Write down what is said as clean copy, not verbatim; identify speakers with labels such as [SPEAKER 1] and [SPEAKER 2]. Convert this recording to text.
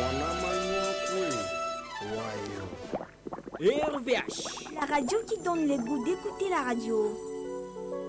[SPEAKER 1] RVH,
[SPEAKER 2] la radio qui donne le goût d'écouter la radio.